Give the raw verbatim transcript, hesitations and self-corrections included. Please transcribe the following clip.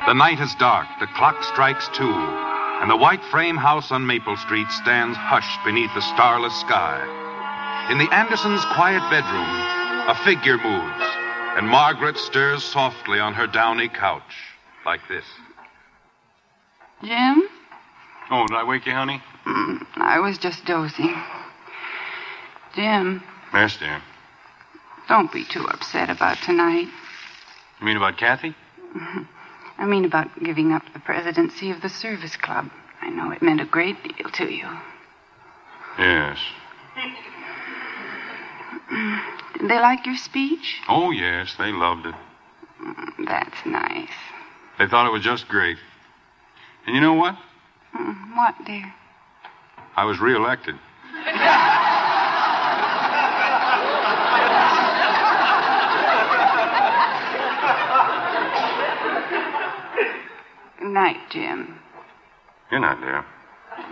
The night is dark, the clock strikes two, and the white frame house on Maple Street stands hushed beneath the starless sky. In the Andersons' quiet bedroom, a figure moves, and Margaret stirs softly on her downy couch, like this. Jim? Oh, did I wake you, honey? Mm, I was just dozing. Jim. Yes, dear. Don't be too upset about tonight. You mean about Kathy? I mean about giving up the presidency of the service club. I know it meant a great deal to you. Yes. Did they like your speech? Oh, yes, they loved it. Mm, that's nice. They thought it was just great. And you know what? Mm, what, dear? I was reelected. Good night, Jim. You're not there.